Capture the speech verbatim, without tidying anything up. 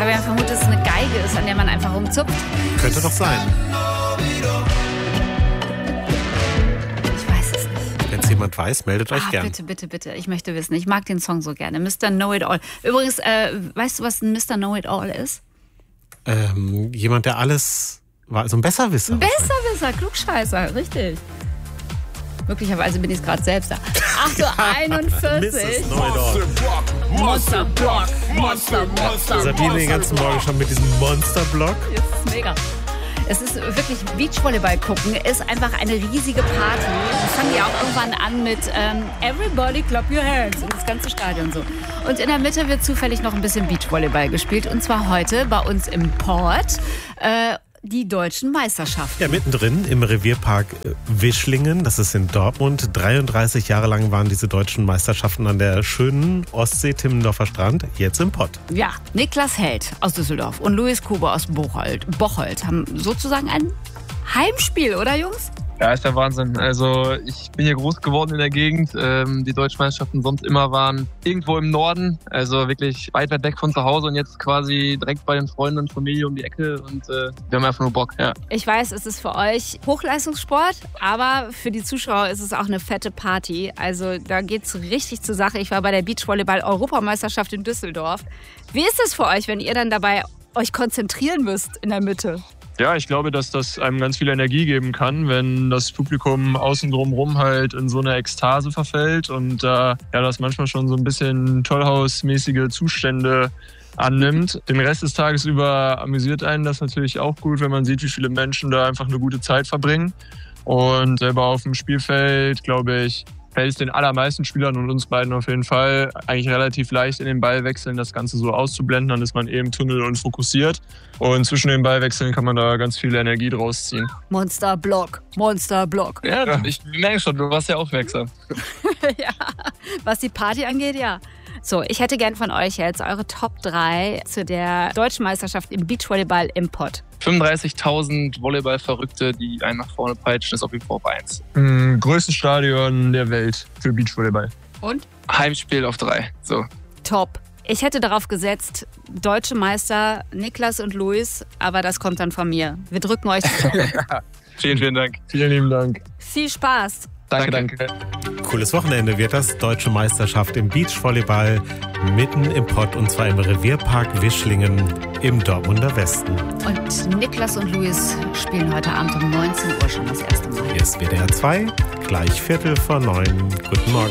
habe ja vermutet, dass es eine Geige ist, an der man einfach rumzupft. Könnte doch sein. Ich weiß es nicht. Wenn es jemand weiß, meldet euch Ah, gern. bitte, bitte, bitte. Ich möchte wissen. Ich mag den Song so gerne. Mister Know-It-All. Übrigens, äh, weißt du, was ein Mister Know-It-All ist? Ähm, jemand, der alles war, so ein Besserwisser. Besserwisser, Klugscheißer, richtig. Möglicherweise bin ich es gerade selbst da. acht Uhr einundvierzig. Misses Know-It-All. Monster Block, Monster, Monster, Sabine den ganzen Morgen schon mit diesem Monster-Block. Das ist mega. Es ist wirklich, Beachvolleyball gucken ist einfach eine riesige Party. Das fangen die auch irgendwann an mit ähm, Everybody clap your hands und das ganze Stadion so. Und in der Mitte wird zufällig noch ein bisschen Beachvolleyball gespielt und zwar heute bei uns im Port. Äh, Die deutschen Meisterschaften. Ja, mittendrin im Revierpark Wischlingen, das ist in Dortmund. dreiunddreißig Jahre lang waren diese deutschen Meisterschaften an der schönen Ostsee-Timmendorfer Strand, jetzt im Pott. Ja, Niklas Held aus Düsseldorf und Luis Kuber aus Bocholt, Bocholt haben sozusagen ein Heimspiel, oder Jungs? Ja, ist der Wahnsinn. Also ich bin hier groß geworden in der Gegend. Ähm, die deutschen Meisterschaften sonst immer waren irgendwo im Norden, also wirklich weit, weit weg von zu Hause und jetzt quasi direkt bei den Freunden und Familie um die Ecke und äh, wir haben einfach nur Bock, ja. Ich weiß, es ist für euch Hochleistungssport, aber für die Zuschauer ist es auch eine fette Party. Also da geht's richtig zur Sache. Ich war bei der Beachvolleyball-Europameisterschaft in Düsseldorf. Wie ist es für euch, wenn ihr dann dabei euch konzentrieren müsst in der Mitte? Ja, ich glaube, dass das einem ganz viel Energie geben kann, wenn das Publikum außen drumherum halt in so eine Ekstase verfällt und äh, ja, das manchmal schon so ein bisschen Tollhausmäßige Zustände annimmt. Den Rest des Tages über amüsiert einen das natürlich auch gut, wenn man sieht, wie viele Menschen da einfach eine gute Zeit verbringen. Und selber auf dem Spielfeld, glaube ich, fällt es den allermeisten Spielern und uns beiden auf jeden Fall eigentlich relativ leicht in den Ballwechseln das Ganze so auszublenden. Dann ist man eben Tunnel und fokussiert. Und zwischen den Ballwechseln kann man da ganz viel Energie draus ziehen. Monster Block, Monster Block. Ja, ich merke schon, du warst ja auch wirksam. Ja, was die Party angeht, ja. So, ich hätte gern von euch jetzt eure Top drei zu der deutschen Meisterschaft im Beachvolleyball im Pott. fünfunddreißigtausend Volleyball-Verrückte, die einen nach vorne peitschen, ist auf jeden Fall auf eins. Mhm, größtes Stadion der Welt für Beachvolleyball. Und? Heimspiel auf drei. So. Top. Ich hätte darauf gesetzt, deutsche Meister Niklas und Luis, aber das kommt dann von mir. Wir drücken euch die Daumen. Vielen, vielen Dank. Vielen lieben Dank. Viel Spaß. Danke, danke. Cooles Wochenende wird das. Deutsche Meisterschaft im Beachvolleyball mitten im Pott und zwar im Revierpark Wischlingen im Dortmunder Westen. Und Niklas und Luis spielen heute Abend um neunzehn Uhr schon das erste Mal. Hier ist W D R zwei, gleich Viertel vor neun. Guten Morgen.